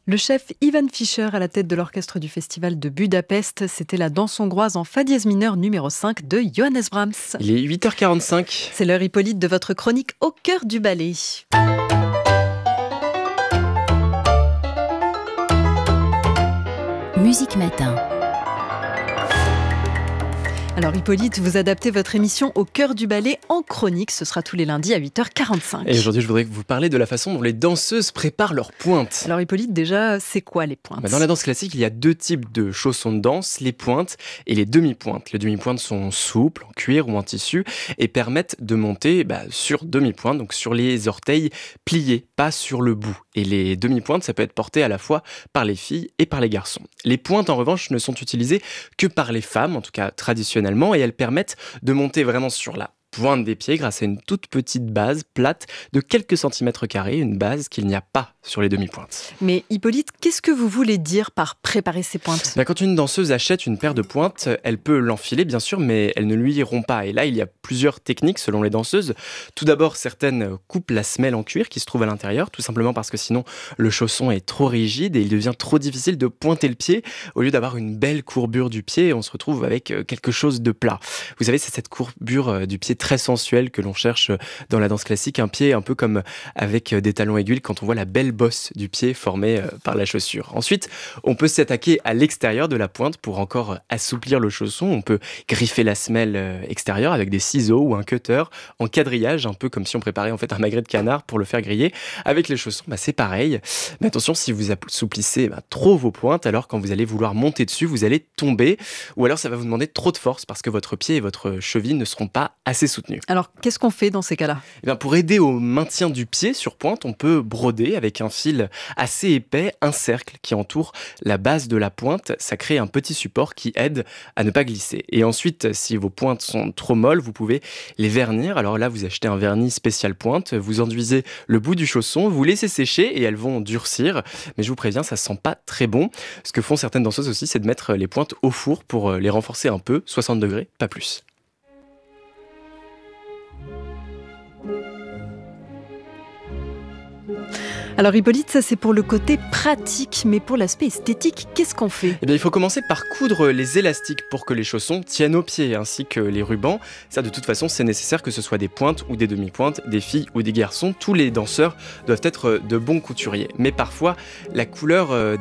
Le chef Ivan Fischer à la tête de l'orchestre du festival de Budapest, c'était la danse hongroise en fa dièse mineur numéro 5 de Johannes Brahms. Il est 8h45. C'est l'heure Hippolyte de votre chronique Au cœur du ballet. Musique Matin. Alors Hippolyte, vous adaptez votre émission Au cœur du ballet en chronique. Ce sera tous les lundis à 8h45. Et aujourd'hui, je voudrais vous parler de la façon dont les danseuses préparent leurs pointes. Alors Hippolyte, déjà, c'est quoi les pointes ? Dans la danse classique, il y a deux types de chaussons de danse, les pointes et les demi-pointes. Les demi-pointes sont souples, en cuir ou en tissu, et permettent de monter sur demi-pointe, donc sur les orteils pliés, pas sur le bout. Et les demi-pointes, ça peut être porté à la fois par les filles et par les garçons. Les pointes, en revanche, ne sont utilisées que par les femmes, en tout cas traditionnellement, et elles permettent de monter vraiment sur la pointe des pieds grâce à une toute petite base plate de quelques centimètres carrés, une base qu'il n'y a pas sur les demi-pointes. Mais Hippolyte, qu'est-ce que vous voulez dire par préparer ces pointes ? Quand une danseuse achète une paire de pointes, elle peut l'enfiler bien sûr, mais elles ne lui iront pas. Et là, il y a plusieurs techniques selon les danseuses. Tout d'abord, certaines coupent la semelle en cuir qui se trouve à l'intérieur, tout simplement parce que sinon le chausson est trop rigide et il devient trop difficile de pointer le pied. Au lieu d'avoir une belle courbure du pied, on se retrouve avec quelque chose de plat. Vous savez, c'est cette courbure du pied très sensuelle que l'on cherche dans la danse classique, un pied un peu comme avec des talons aiguilles quand on voit la belle bosse du pied formée par la chaussure. Ensuite, on peut s'attaquer à l'extérieur de la pointe pour encore assouplir le chausson. On peut griffer la semelle extérieure avec des ciseaux ou un cutter en quadrillage, un peu comme si on préparait en fait un magret de canard pour le faire griller. Avec les chaussons, c'est pareil. Mais attention, si vous assouplissez trop vos pointes, alors quand vous allez vouloir monter dessus, vous allez tomber, ou alors ça va vous demander trop de force parce que votre pied et votre cheville ne seront pas assez soutenus. Alors, qu'est-ce qu'on fait dans ces cas-là ? Pour aider au maintien du pied sur pointe, on peut broder avec un fil assez épais, un cercle qui entoure la base de la pointe. Ça crée un petit support qui aide à ne pas glisser. Et ensuite, si vos pointes sont trop molles, vous pouvez les vernir. Alors là, vous achetez un vernis spécial pointe, vous enduisez le bout du chausson, vous laissez sécher et elles vont durcir. Mais je vous préviens, ça sent pas très bon. Ce que font certaines danseuses aussi, c'est de mettre les pointes au four pour les renforcer un peu, 60 degrés, pas plus. Alors Hippolyte, ça c'est pour le côté pratique, mais pour l'aspect esthétique, qu'est-ce qu'on fait ? Il faut commencer par coudre les élastiques pour que les chaussons tiennent aux pieds, ainsi que les rubans. Ça, de toute façon, c'est nécessaire que ce soit des pointes ou des demi-pointes, des filles ou des garçons. Tous les danseurs doivent être de bons couturiers. Mais parfois, la couleur